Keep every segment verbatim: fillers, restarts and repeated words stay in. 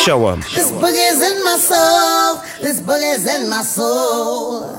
Show 'em. This boogie's in my soul. This boogie's in my soul.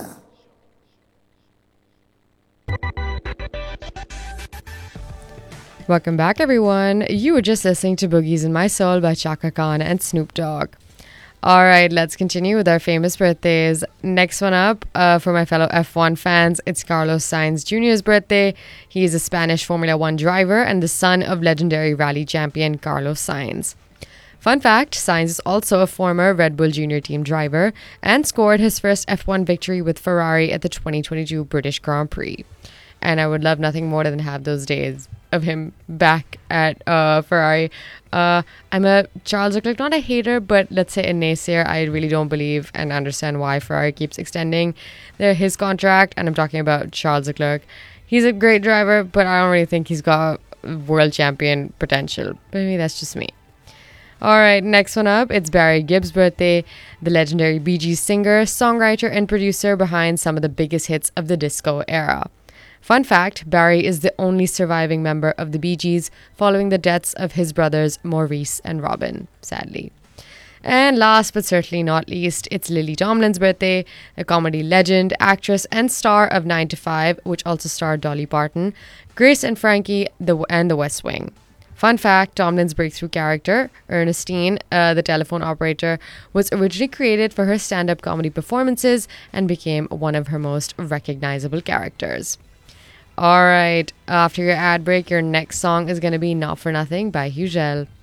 Welcome back, everyone. You were just listening to Boogies in My Soul by Chaka Khan and Snoop Dogg. All right, let's continue with our famous birthdays. Next one up, uh, for my fellow F one fans, it's Carlos Sainz Junior's birthday. He is a Spanish Formula One driver and the son of legendary rally champion Carlos Sainz. Fun fact, Sainz is also a former Red Bull Junior Team driver and scored his first F one victory with Ferrari at the twenty twenty-two British Grand Prix. And I would love nothing more than have those days of him back at uh, Ferrari. Uh, I'm a Charles Leclerc, not a hater, but let's say a naysayer. I really don't believe and understand why Ferrari keeps extending their, his contract. And I'm talking about Charles Leclerc. He's a great driver, but I don't really think he's got world champion potential. But maybe that's just me. All right, next one up, it's Barry Gibb's birthday, the legendary Bee Gees singer, songwriter, and producer behind some of the biggest hits of the disco era. Fun fact, Barry is the only surviving member of the Bee Gees following the deaths of his brothers Maurice and Robin, sadly. And last but certainly not least, it's Lily Tomlin's birthday, a comedy legend, actress, and star of nine to five, which also starred Dolly Parton, Grace and Frankie, the, and The West Wing. Fun fact, Tomlin's breakthrough character, Ernestine, uh, the telephone operator, was originally created for her stand-up comedy performances and became one of her most recognizable characters. All right, after your ad break, your next song is going to be Not For Nothing by Hugel.